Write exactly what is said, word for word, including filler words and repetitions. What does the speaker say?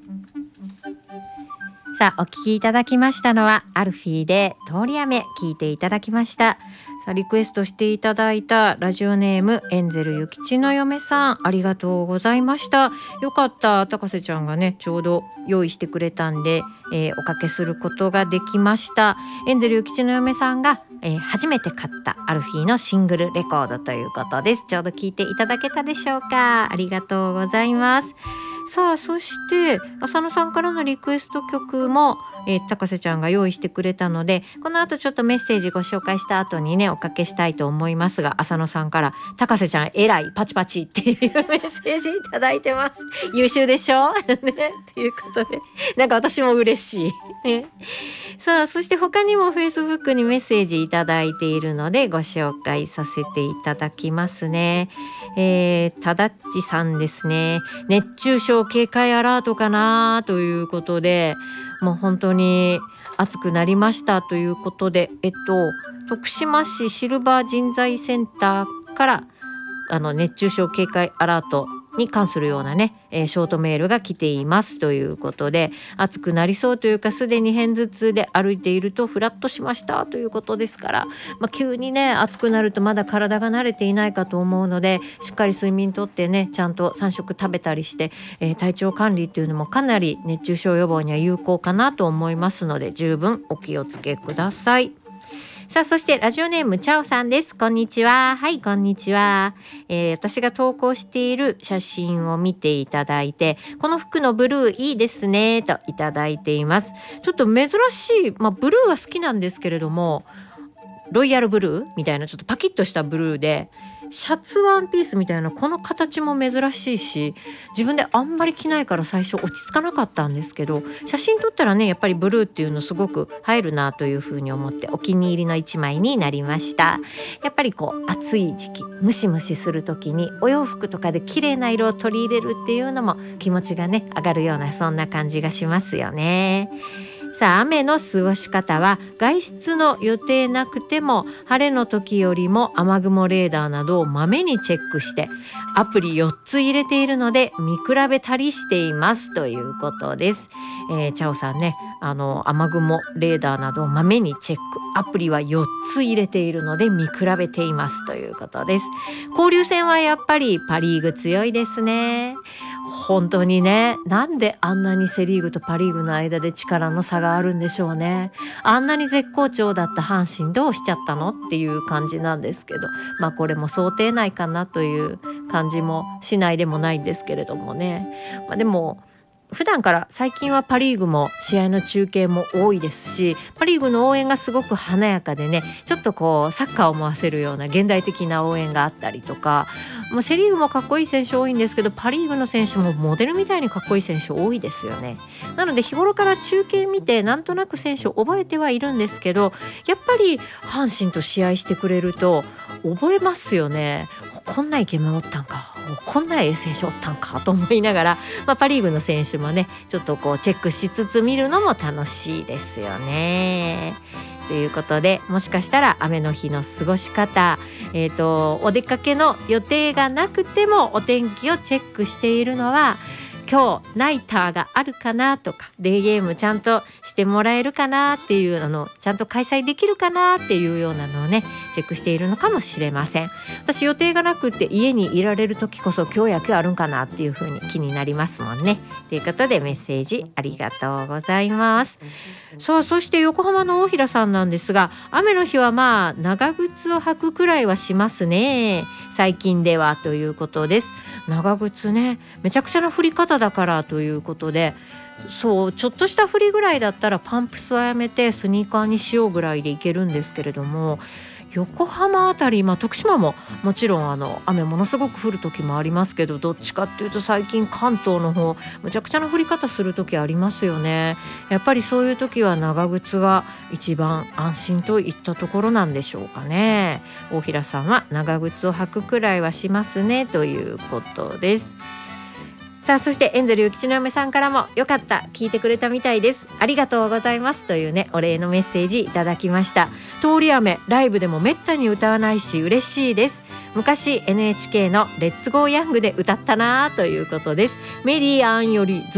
さあ、お聞きいただきましたのはアルフィーで通り雨聞いていただきました。さあ、リクエストしていただいたラジオネームエンゼル諭吉の嫁さん、ありがとうございました。よかった、高瀬ちゃんがねちょうど用意してくれたんで、えー、おかけすることができました。エンゼル諭吉の嫁さんが、えー、初めて買ったアルフィーのシングルレコードということです。ちょうど聞いていただけたでしょうか。ありがとうございます。さあ、そして浅野さんからのリクエスト曲も、えー、高瀬ちゃんが用意してくれたので、この後ちょっとメッセージご紹介した後にねおかけしたいと思いますが、浅野さんから高瀬ちゃん偉いパチパチっていうメッセージいただいてます。優秀でしょね、ということでなんか私も嬉しい、ね、さあ、そして他にも Facebook にメッセージいただいているのでご紹介させていただきますね。えー、ただっちさんですね。熱中症警戒アラートかなということで、もう本当に暑くなりましたということで、えっと徳島市シルバー人材センターからあの熱中症警戒アラートに関するようなね、えー、ショートメールが来ていますということで、暑くなりそうというかすでに片頭痛で歩いているとフラッとしましたということですから、まあ、急にね暑くなるとまだ体が慣れていないかと思うので、しっかり睡眠とってねちゃんとさん食食べたりして、えー、体調管理っていうのもかなり熱中症予防には有効かなと思いますので、十分お気をつけください。さあ、そしてラジオネームチャオさんです。こんにちは。はい、こんにちは。えー、私が投稿している写真を見ていただいて、この服のブルーいいですねといただいています。ちょっと珍しい、まあ、ブルーは好きなんですけれども、ロイヤルブルーみたいなちょっとパキッとしたブルーで、シャツワンピースみたいなこの形も珍しいし、自分であんまり着ないから最初落ち着かなかったんですけど、写真撮ったらねやっぱりブルーっていうのすごく映えるなというふうに思ってお気に入りの一枚になりました。やっぱりこう暑い時期ムシムシする時にお洋服とかで綺麗な色を取り入れるっていうのも気持ちがね上がるようなそんな感じがしますよね。さあ、雨の過ごし方は外出の予定なくても晴れの時よりも雨雲レーダーなどをまめにチェックしてアプリよっつ入れているので見比べたりしていますということです。えー、チャオさんね、あの雨雲レーダーなどをまめにチェック、アプリはよっつ入れているので見比べていますということです。交流戦はやっぱりパリーグ強いですね。本当にね、なんであんなにセリーグとパリーグの間で力の差があるんでしょうね。あんなに絶好調だった阪神どうしちゃったのっていう感じなんですけど、まあこれも想定内かなという感じもしないでもないんですけれどもね。まあ、でも普段から最近はパリーグも試合の中継も多いですし、パリーグの応援がすごく華やかでね、ちょっとこうサッカーを思わせるような現代的な応援があったりとか、もうセリーグもかっこいい選手多いんですけど、パリーグの選手もモデルみたいにかっこいい選手多いですよね。なので日頃から中継見てなんとなく選手を覚えてはいるんですけど、やっぱり阪神と試合してくれると覚えますよね。こんなイケメンおったんか、こんなええ選手おったんかと思いながら、まあ、パリーグの選手もねちょっとこうチェックしつつ見るのも楽しいですよね。ということで、もしかしたら雨の日の過ごし方、えーと、お出かけの予定がなくてもお天気をチェックしているのは、今日ナイターがあるかなとか、デーゲームちゃんとしてもらえるかなっていうあのちゃんと開催できるかなっていうようなのをねチェックしているのかもしれません。私予定がなくって家にいられる時こそ今日野球あるんかなっていう風に気になりますもんね。ということでメッセージありがとうございます。さあ、そして横浜の大平さんなんですが、雨の日はまあ長靴を履くくらいはしますね最近ではということです。長靴ね、めちゃくちゃな降り方だからということで、そうちょっとした降りぐらいだったらパンプスはやめてスニーカーにしようぐらいでいけるんですけれども、横浜あたり、まあ、徳島ももちろんあの雨ものすごく降る時もありますけど、どっちかっていうと最近関東の方むちゃくちゃな降り方する時ありますよね。やっぱりそういう時は長靴が一番安心といったところなんでしょうかね。大平さんは長靴を履くくらいはしますねということです。さあ、そしてエンゼルゆきちの嫁さんからもよかった聞いてくれたみたいです、ありがとうございますというねお礼のメッセージいただきました。通り雨ライブでもめったに歌わないし嬉しいです。昔 エヌエイチケー のレッツゴーヤングで歌ったなということです。メリーアンより